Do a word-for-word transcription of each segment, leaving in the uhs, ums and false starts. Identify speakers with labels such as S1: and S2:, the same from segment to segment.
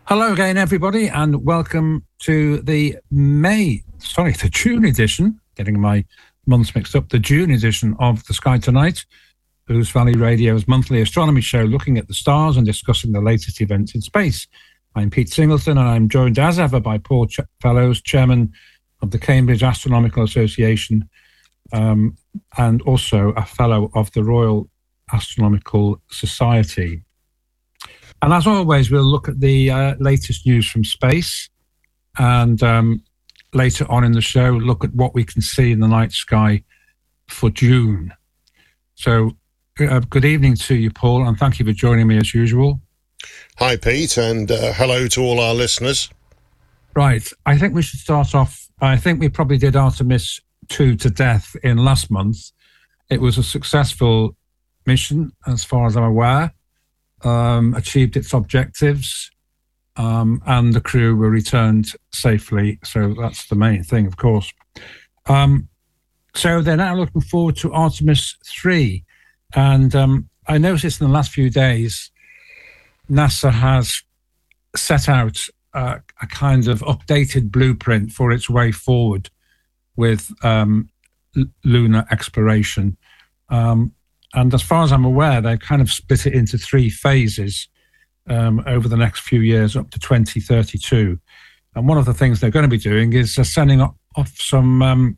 S1: Hello again, everybody, and welcome to the May, sorry, the June edition, getting my months mixed up, the June edition of The Sky Tonight, Blues Valley Radio's monthly astronomy show, looking at the stars and discussing the latest events in space. I'm Pete Singleton, and I'm joined as ever by Paul Ch- Fellows, chairman of the Cambridge Astronomical Association, um, and also a fellow of the Royal Astronomical Society. And as always, we'll look at the uh, latest news from space, and um, later on in the show, look at what we can see in the night sky for June. So uh, good evening to you, Paul, and thank you for joining me as usual.
S2: Hi, Pete, and uh, hello to all our listeners.
S1: Right. I think we should start off. I think we probably did Artemis two to death in last month. It was a successful mission, as far as I'm aware. Um, achieved its objectives, um, and the crew were returned safely. So that's the main thing, of course. Um, so they're now looking forward to Artemis three. And um, I noticed in the last few days, NASA has set out uh, a kind of updated blueprint for its way forward with um, l- lunar exploration. Um, And as far as I'm aware, they've kind of split it into three phases um, over the next few years up to twenty thirty-two. And one of the things they're going to be doing is uh, sending off some um,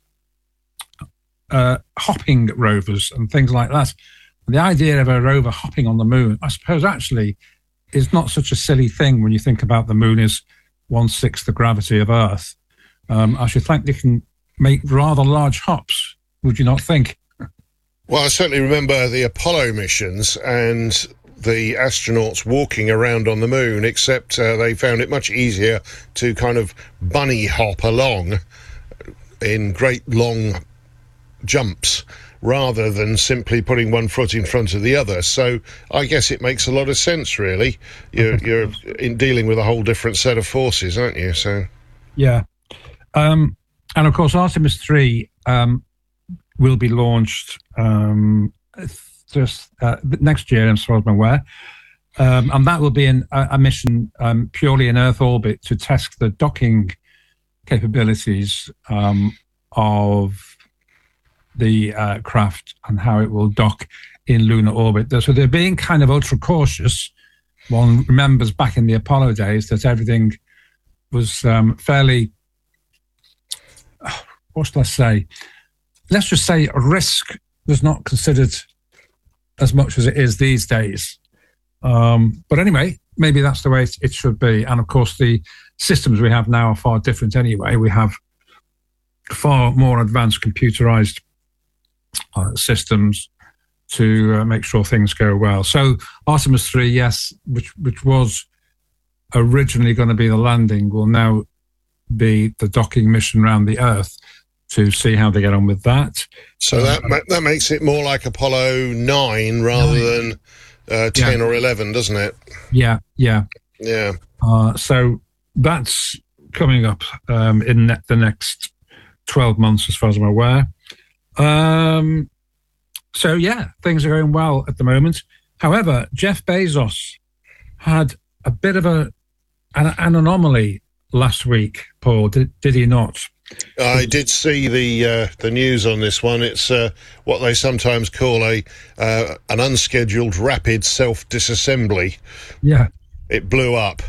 S1: uh, hopping rovers and things like that. And the idea of a rover hopping on the moon, I suppose, actually is not such a silly thing when you think about the moon is one-sixth the gravity of Earth. Um, I should think they can make rather large hops, would you not think?
S2: Well, I certainly remember the Apollo missions and the astronauts walking around on the moon, except uh, they found it much easier to kind of bunny hop along in great long jumps rather than simply putting one foot in front of the other. So I guess it makes a lot of sense, really. You're, you're in dealing with a whole different set of forces, aren't you? So,
S1: yeah. Um, and of course, Artemis three... Um, will be launched um, just uh, next year, as far as I'm aware. Um, and that will be an, a, a mission um, purely in Earth orbit to test the docking capabilities um, of the uh, craft and how it will dock in lunar orbit. So they're being kind of ultra cautious. One remembers back in the Apollo days that everything was um, fairly, what should I say? Let's just say risk was not considered as much as it is these days. Um, but anyway, maybe that's the way it should be. And of course, the systems we have now are far different anyway. We have far more advanced computerized uh, systems to uh, make sure things go well. So Artemis three, yes, which which was originally going to be the landing, will now be the docking mission around the Earth, to see how they get on with that.
S2: So that uh, that makes it more like Apollo nine rather nine. than uh, ten yeah. or eleven, doesn't it?
S1: Yeah, yeah.
S2: Yeah.
S1: Uh, so that's coming up um, in ne- the next twelve months, as far as I'm aware. Um, so, yeah, things are going well at the moment. However, Jeff Bezos had a bit of a an, an anomaly last week, Paul, did, did he not?
S2: I did see the uh, the news on this one. It's uh, what they sometimes call a uh, an unscheduled rapid self-disassembly.
S1: Yeah.
S2: It blew up.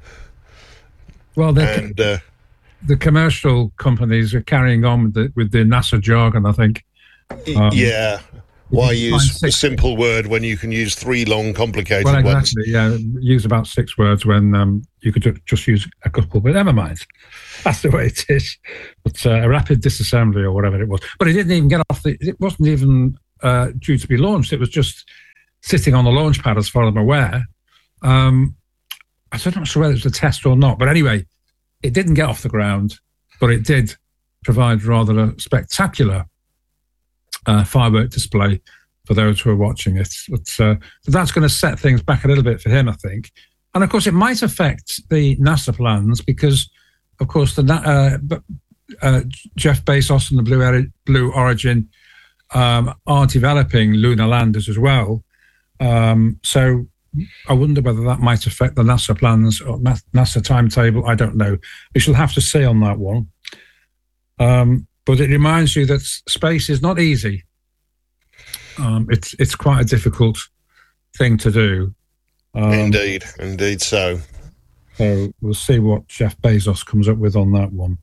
S1: Well, the,
S2: and, uh,
S1: the commercial companies are carrying on with the, with the NASA jargon, I think.
S2: Um, yeah. Why use a simple word when you can use three long, complicated
S1: well, exactly,
S2: ones?
S1: Yeah, use about six words when um, you could just use a couple, but never mind. That's the way it is. But uh, a rapid disassembly or whatever it was. But it didn't even get off the, it wasn't even uh, due to be launched. It was just sitting on the launch pad, as far as I'm aware. Um, I'm not sure whether it was a test or not. But anyway, it didn't get off the ground, but it did provide rather a spectacular Uh, firework display for those who are watching it. But, uh, so that's going to set things back a little bit for him, I think. And of course, it might affect the NASA plans because, of course, the uh, uh, Jeff Bezos and the Blue, Blue Origin um, are developing lunar landers as well. Um, so I wonder whether that might affect the NASA plans or NASA timetable. I don't know. We shall have to see on that one. Um, but it reminds you that space is not easy. Um, it's it's quite a difficult thing to do. Um,
S2: indeed, indeed so.
S1: So we'll see what Jeff Bezos comes up with on that one.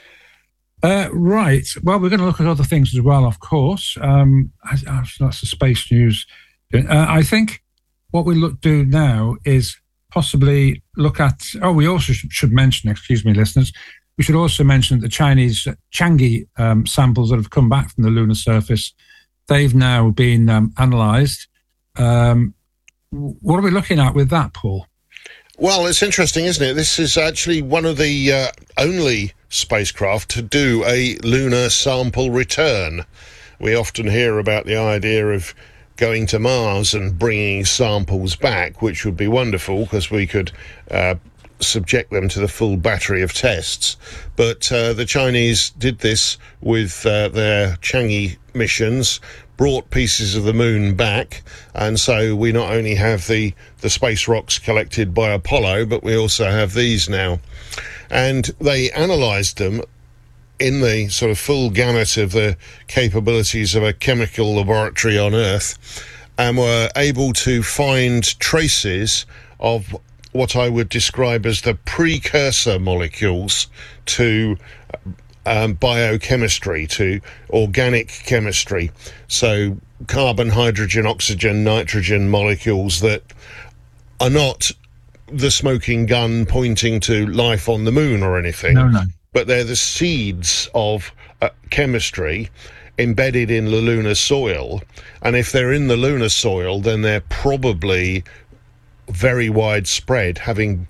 S1: Uh, right. Well, we're going to look at other things as well, of course. Um, that's the space news. Uh, I think what we look do now is possibly look at. Oh, we also should, should mention. Excuse me, listeners. We should also mention the Chinese Chang'e um, samples that have come back from the lunar surface. They've now been um, analysed. Um, what are we looking at with that, Paul?
S2: Well, it's interesting, isn't it? This is actually one of the uh, only spacecraft to do a lunar sample return. We often hear about the idea of going to Mars and bringing samples back, which would be wonderful because we could uh, subject them to the full battery of tests. But uh, the Chinese did this with uh, their Chang'e missions, brought pieces of the moon back, and so we not only have the, the space rocks collected by Apollo, but we also have these now. And they analysed them in the sort of full gamut of the capabilities of a chemical laboratory on Earth, and were able to find traces of what I would describe as the precursor molecules to um, biochemistry, to organic chemistry. So carbon, hydrogen, oxygen, nitrogen molecules that are not the smoking gun pointing to life on the moon or anything.
S1: No, no.
S2: But they're the seeds of uh, chemistry embedded in the lunar soil. And if they're in the lunar soil, then they're probably very widespread, having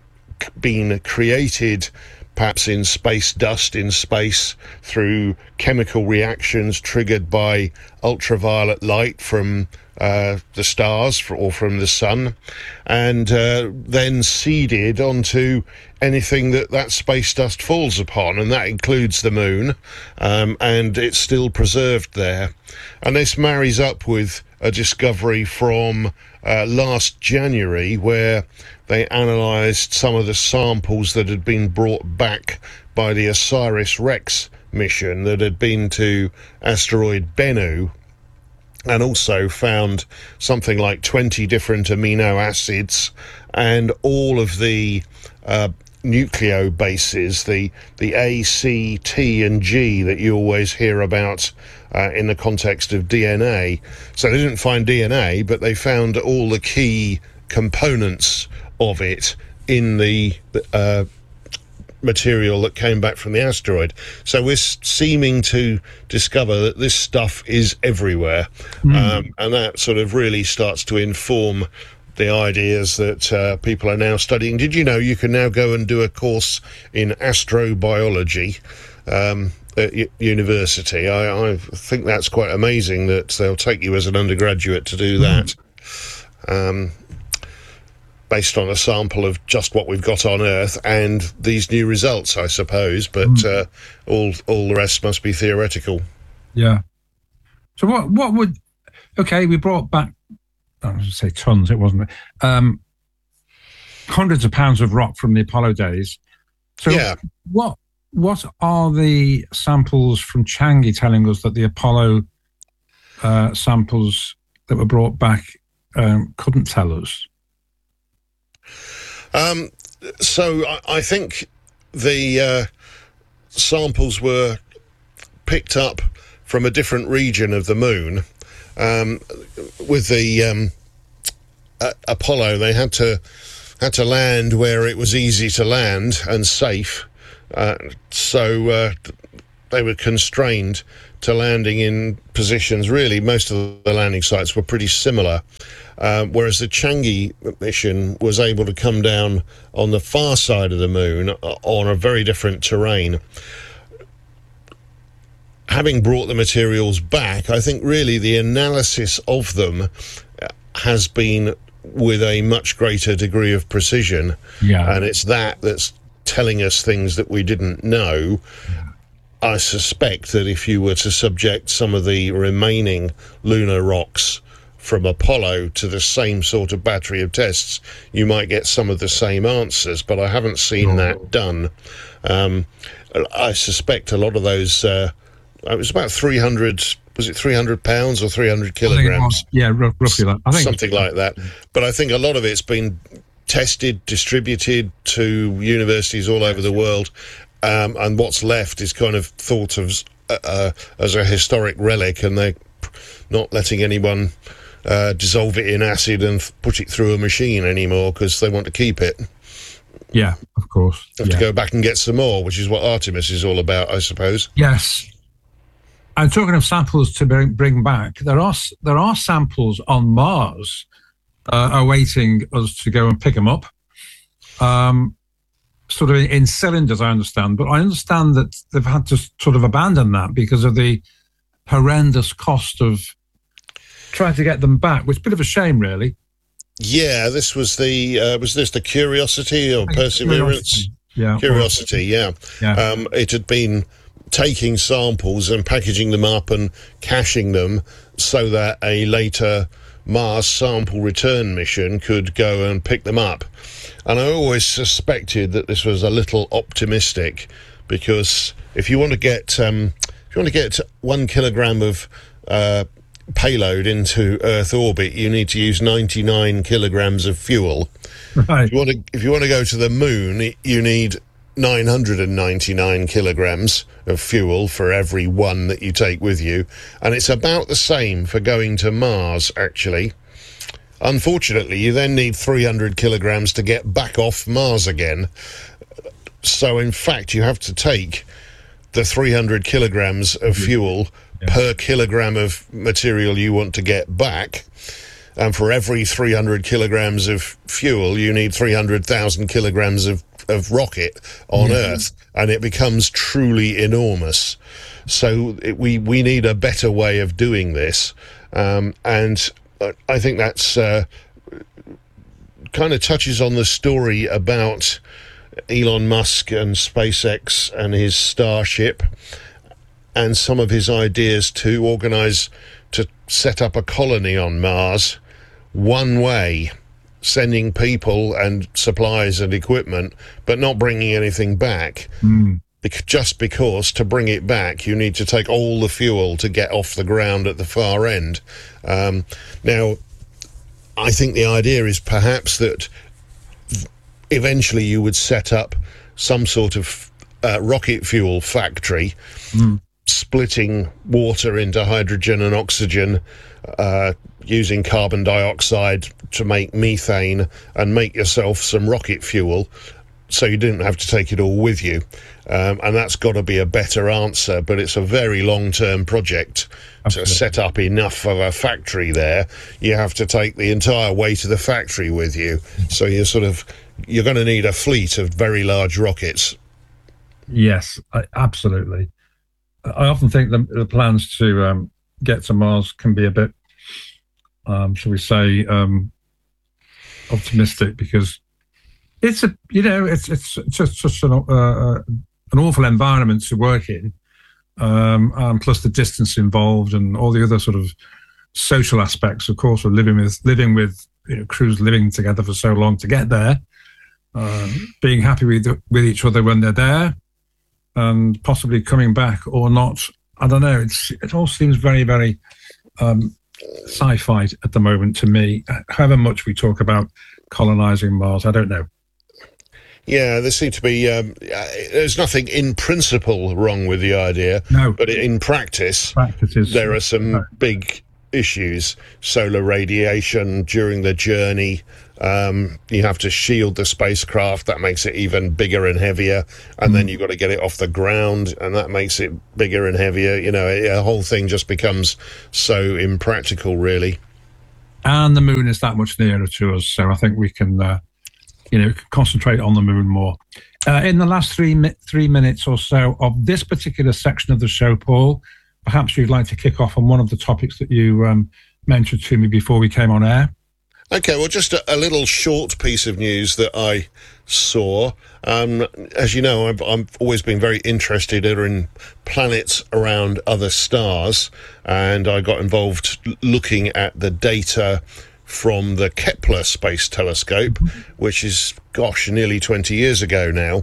S2: been created perhaps in space dust in space through chemical reactions triggered by ultraviolet light from uh, the stars or from the sun, and uh, then seeded onto anything that that space dust falls upon, and that includes the moon, um, and it's still preserved there. And this marries up with a discovery from uh, last January, where they analysed some of the samples that had been brought back by the OSIRIS-REx mission that had been to asteroid Bennu, and also found something like twenty different amino acids and all of the uh, nucleobases, the the A, C, T and G that you always hear about uh, in the context of D N A. So they didn't find D N A, but they found all the key components of it in the uh, material that came back from the asteroid. So we're seeming to discover that this stuff is everywhere, mm. um, and that sort of really starts to inform the ideas that uh, people are now studying. Did you know you can now go and do a course in astrobiology um, at u- university? I, I think that's quite amazing that they'll take you as an undergraduate to do that. Mm. Um, based on a sample of just what we've got on Earth and these new results, I suppose, but mm. uh, all all the rest must be theoretical.
S1: Yeah. So what what would... Okay, we brought back, I was going to say tons, it wasn't, um, hundreds of pounds of rock from the Apollo days. So
S2: yeah.
S1: what what are the samples from Chang'e telling us that the Apollo uh, samples that were brought back um, couldn't tell us?
S2: Um, so I, I think the uh, samples were picked up from a different region of the moon. Um, with the um, uh, Apollo, they had to had to land where it was easy to land and safe. Uh, so uh, they were constrained to landing in positions. Really, most of the landing sites were pretty similar. Uh, whereas the Chang'e mission was able to come down on the far side of the moon on a very different terrain. Having brought the materials back, I think really the analysis of them has been with a much greater degree of precision.
S1: Yeah.
S2: And it's that that's telling us things that we didn't know. Yeah. I suspect that if you were to subject some of the remaining lunar rocks from Apollo to the same sort of battery of tests, you might get some of the same answers, but I haven't seen that done. Um, I suspect a lot of those, uh, it was about three hundred, was it three hundred pounds or three hundred kilograms?
S1: Yeah, roughly that. I think
S2: something like that. But I think a lot of it's been tested, distributed to universities all over the world, um, and what's left is kind of thought of uh, as a historic relic, and they're not letting anyone uh, dissolve it in acid and put it through a machine anymore because they want to keep it.
S1: Yeah, of course.
S2: Have
S1: yeah.
S2: to go back and get some more, which is what Artemis is all about, I suppose.
S1: Yes. And talking of samples to bring, bring back, there are there are samples on Mars uh, awaiting us to go and pick them up, um, sort of in, in cylinders, I understand. But I understand that they've had to sort of abandon that because of the horrendous cost of trying to get them back, which is a bit of a shame, really.
S2: Yeah, this was the, uh, was this the Curiosity or Perseverance?
S1: Curiosity. Yeah.
S2: Curiosity, yeah.
S1: yeah.
S2: Um, it had been taking samples and packaging them up and caching them so that a later Mars sample return mission could go and pick them up. And I always suspected that this was a little optimistic, because if you want to get um, if you want to get one kilogram of uh, payload into Earth orbit, you need to use ninety-nine kilograms of fuel.
S1: Right.
S2: If you want to, if you want to go to the moon, you need nine hundred ninety-nine kilograms of fuel for every one that you take with you, and it's about the same for going to Mars, actually. Unfortunately, you then need three hundred kilograms to get back off Mars again. So in fact, you have to take the three hundred kilograms of fuel yeah. per kilogram of material you want to get back. And for every three hundred kilograms of fuel, you need three hundred thousand kilograms of, of rocket on yeah. Earth. And it becomes truly enormous. So it, we, we need a better way of doing this. Um, and I think that's uh, kind of touches on the story about Elon Musk and SpaceX and his Starship, and some of his ideas to organise, to set up a colony on Mars one way, sending people and supplies and equipment, but not bringing anything back.
S1: Mm.
S2: Bec- just because to bring it back, you need to take all the fuel to get off the ground at the far end. Um, now, I think the idea is perhaps that eventually you would set up some sort of uh, rocket fuel factory,
S1: mm.
S2: splitting water into hydrogen and oxygen, uh, using carbon dioxide to make methane, and make yourself some rocket fuel so you didn't have to take it all with you. Um, and that's got to be a better answer, but it's a very long-term project. Absolutely. To set up enough of a factory there, you have to take the entire way to the factory with you. So you're sort of, you're going to need a fleet of very large rockets.
S1: Yes, I, absolutely. I often think the, the plans to um, get to Mars can be a bit, um, shall we say, um, optimistic, because it's a, you know, it's it's just such an, uh, an awful environment to work in, um, and plus the distance involved and all the other sort of social aspects, of course, of living with living with you know, crews living together for so long to get there, um, being happy with with each other when they're there, and possibly coming back or not. I don't know. It's it all seems very very um, sci-fi at the moment to me. However much we talk about colonizing Mars, I don't know.
S2: Yeah, there seems to be, um, there's nothing in principle wrong with the idea,
S1: no.
S2: but in practice,
S1: Practices,
S2: there are some
S1: no.
S2: big issues. Solar radiation during the journey, um, you have to shield the spacecraft, that makes it even bigger and heavier, and mm. then you've got to get it off the ground, and that makes it bigger and heavier. You know, the whole thing just becomes so impractical, really.
S1: And the moon is that much nearer to us, so I think we can... Uh, you know, concentrate on the moon more. Uh, in the last three mi- three minutes or so of this particular section of the show, Paul, perhaps you'd like to kick off on one of the topics that you um, mentioned to me before we came on air.
S2: Okay, well, just a, a little short piece of news that I saw. Um, as you know, I've, I've always been very interested in planets around other stars, and I got involved looking at the data from the Kepler Space Telescope, which is, gosh, nearly twenty years ago now.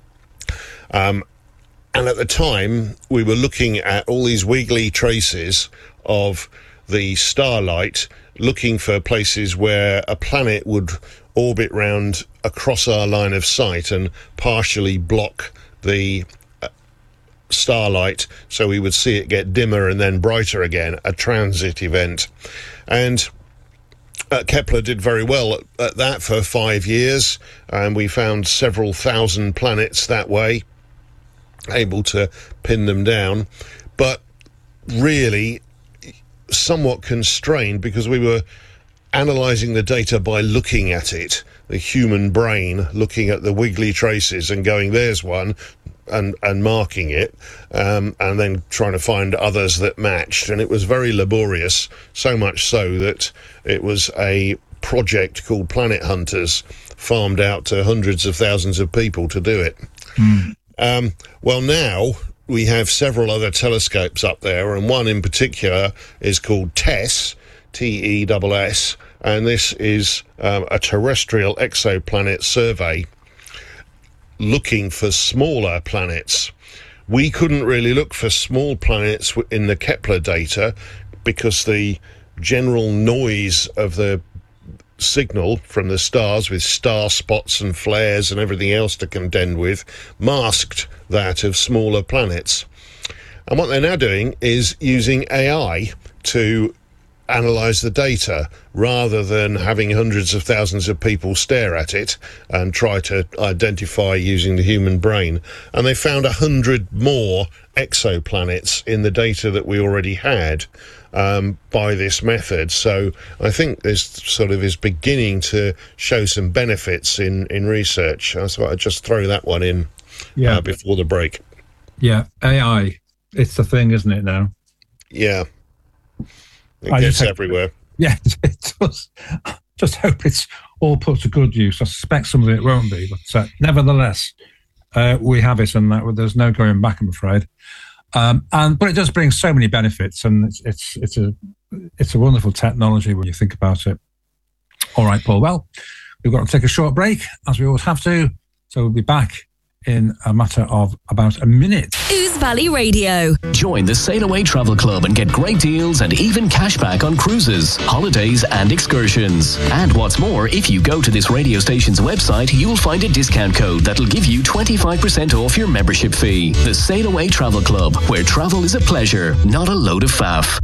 S2: Um, and at the time, we were looking at all these wiggly traces of the starlight, looking for places where a planet would orbit round across our line of sight and partially block the uh, starlight, so we would see it get dimmer and then brighter again, a transit event. And uh, Kepler did very well at, at that for five years, and we found several thousand planets that way, able to pin them down, but really somewhat constrained because we were analysing the data by looking at it, the human brain looking at the wiggly traces and going, there's one, and and marking it, um, and then trying to find others that matched. And it was very laborious, so much so that it was a project called Planet Hunters, farmed out to hundreds of thousands of people to do it. Mm. Um, well, now we have several other telescopes up there, and one in particular is called TESS, T E S S, and this is um, a terrestrial exoplanet survey looking for smaller planets. We couldn't really look for small planets in the Kepler data because the general noise of the signal from the stars, with star spots and flares and everything else to contend with, masked that of smaller planets. And what they're now doing is using A I to analyse the data rather than having hundreds of thousands of people stare at it and try to identify using the human brain. And they found a hundred more exoplanets in the data that we already had um, by this method. So I think this sort of is beginning to show some benefits in, in research. I thought I'd just throw that one in yeah. uh, before the break.
S1: Yeah, A I, it's the thing, isn't it, now?
S2: Yeah. It
S1: I
S2: gets
S1: hope,
S2: everywhere.
S1: Yeah, it does. Just hope it's all put to good use. I suspect some of it won't be, but uh, nevertheless, uh, we have it, and that there's no going back, I'm afraid. Um, and but it does bring so many benefits, and it's it's it's a it's a wonderful technology when you think about it. All right, Paul. Well, we've got to take a short break, as we always have to. So we'll be back in a matter of about a minute.
S3: Ouse Valley Radio.
S4: Join the Sail Away Travel Club and get great deals and even cashback on cruises, holidays and excursions. And what's more, if you go to this radio station's website, you'll find a discount code that'll give you twenty-five percent off your membership fee. The Sail Away Travel Club, where travel is a pleasure, not a load of faff.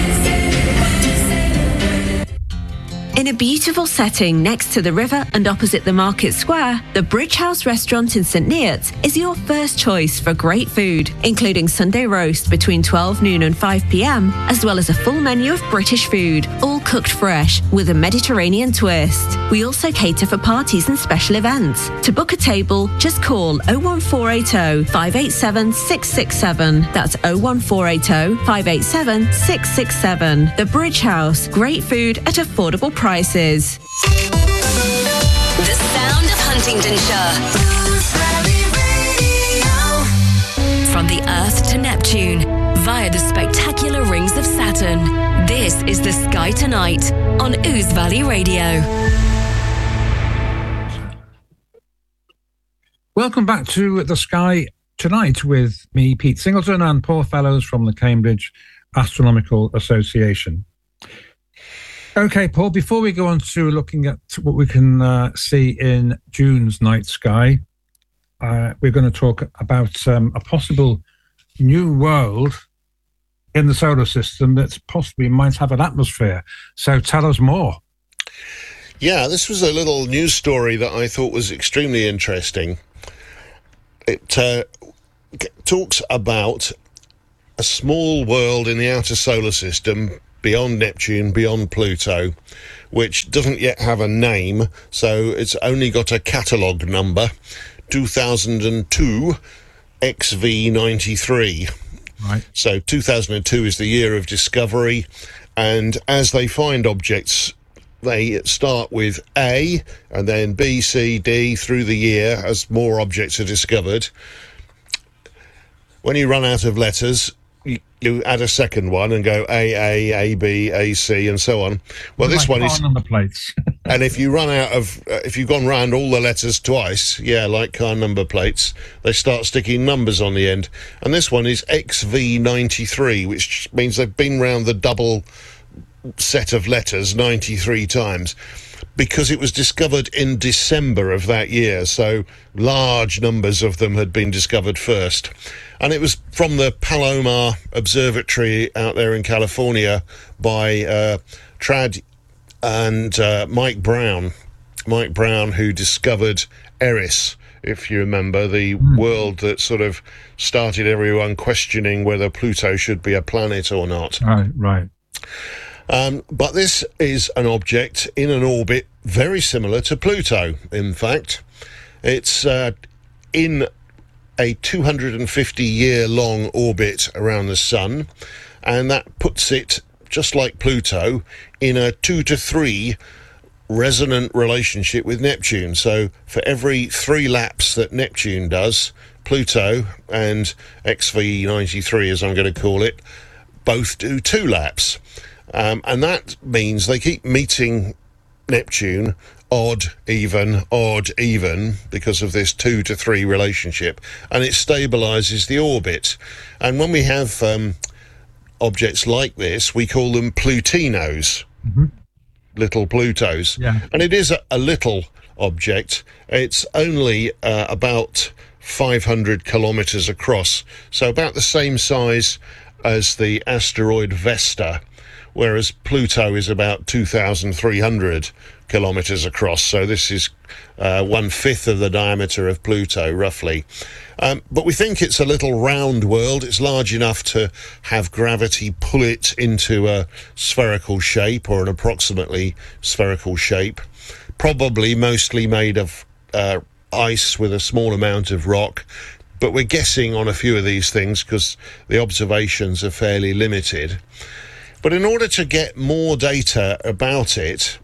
S3: In a beautiful setting next to the river and opposite the market square, the Bridge House restaurant in St Neots is your first choice for great food, including Sunday roast between twelve noon and five p m, as well as a full menu of British food, all cooked fresh with a Mediterranean twist. We also cater for parties and special events. To book a table, just call oh one four eight oh, five eight seven, six six seven. That's oh one four eight oh, five eight seven, six six seven. The Bridge House, great food at affordable prices. Prices.
S5: The sound of Huntingdonshire. From the Earth to Neptune, via the spectacular rings of Saturn. This is The Sky Tonight on Ouse Valley Radio.
S1: Welcome back to The Sky Tonight with me, Pete Singleton, and Paul Fellows from the Cambridge Astronomical Association. Okay, Paul, before we go on to looking at what we can uh, see in June's night sky, uh, we're going to talk about um, a possible new world in the solar system that possibly might have an atmosphere. So tell us more.
S2: Yeah, this was a little news story that I thought was extremely interesting. It uh, talks about a small world in the outer solar system beyond Neptune, beyond Pluto, which doesn't yet have a name, so it's only got a catalogue number, two thousand two X V ninety-three.
S1: Right.
S2: So two thousand two is the year of discovery, and as they find objects they start with A and then B, C, D through the year as more objects are discovered. When you run out of letters, you, you add a second one and go A, A, A, B, A, C, and so on. Well, this
S1: like
S2: one is...
S1: number plates.
S2: And if you run out of... Uh, if you've gone round all the letters twice, yeah, like car number plates, they start sticking numbers on the end. And this one is X V ninety-three, which means they've been round the double set of letters ninety-three times, because it was discovered in December of that year, so large numbers of them had been discovered first. And it was from the Palomar Observatory out there in California by uh, Trad and uh, Mike Brown. Mike Brown, who discovered Eris, if you remember, the mm. world that sort of started everyone questioning whether Pluto should be a planet or not.
S1: Right, right.
S2: Um, but this is an object in an orbit very similar to Pluto, in fact. It's uh, in a two hundred fifty year long orbit around the Sun, and that puts it, just like Pluto, in a two to three resonant relationship with Neptune. So for every three laps that Neptune does, Pluto and X V ninety-three, as I'm going to call it, both do two laps. Um, and that means they keep meeting Neptune odd, even, odd, even, because of this two to three relationship, and it stabilizes the orbit. And when we have um, objects like this, we call them Plutinos, mm-hmm. little Plutos.
S1: Yeah.
S2: And it is a, a little object. It's only uh, about five hundred kilometers across, so about the same size as the asteroid Vesta, whereas Pluto is about two thousand three hundred kilometres across, so this is uh, one-fifth of the diameter of Pluto, roughly. Um, but we think it's a little round world. It's large enough to have gravity pull it into a spherical shape, or an approximately spherical shape, probably mostly made of uh, ice with a small amount of rock. But we're guessing on a few of these things because the observations are fairly limited. But in order to get more data about it,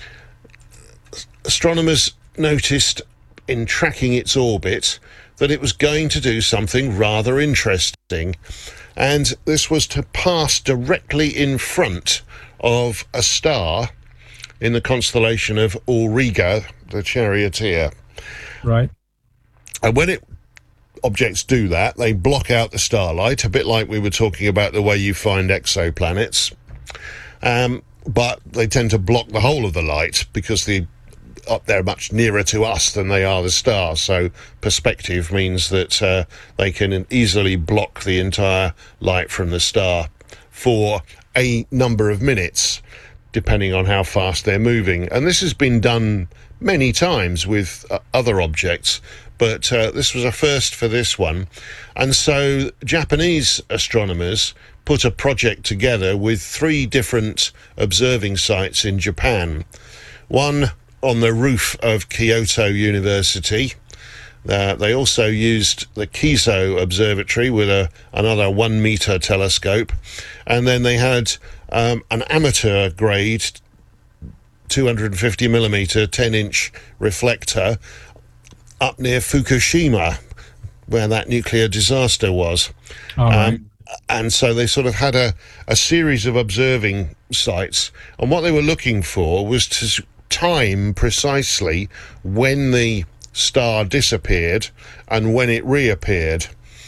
S2: astronomers noticed in tracking its orbit that it was going to do something rather interesting. And this was to pass directly in front of a star in the constellation of Auriga, the Charioteer.
S1: Right.
S2: And when it objects do that, they block out the starlight, a bit like we were talking about the way you find exoplanets. Um, but they tend to block the whole of the light because the up they're much nearer to us than they are the star. So perspective means that uh, they can easily block the entire light from the star for a number of minutes, depending on how fast they're moving. And this has been done many times with uh, other objects, but uh, this was a first for this one. And so Japanese astronomers put a project together with three different observing sites in Japan. One on the roof of Kyoto University. Uh, they also used the Kiso Observatory with a, another one metre telescope. And then they had um, an amateur grade two hundred fifty millimetre ten inch reflector up near Fukushima, where that nuclear disaster was.
S1: All right.
S2: Um, and so they sort of had a, a series of observing sites. And what they were looking for was to time precisely when the star disappeared and when it reappeared.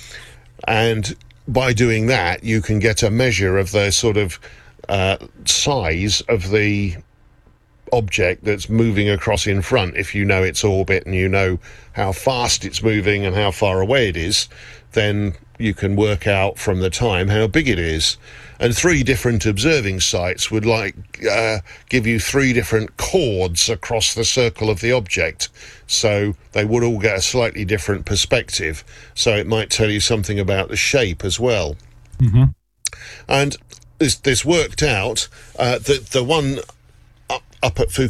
S2: And by doing that, you can get a measure of the sort of uh, size of the object that's moving across in front. If you know its orbit and you know how fast it's moving and how far away it is, then you can work out from the time how big it is. And three different observing sites would like uh, give you three different chords across the circle of the object, so they would all get a slightly different perspective, so it might tell you something about the shape as well.
S1: Mm-hmm.
S2: And this, this worked out uh, that the one up, up at Fukushima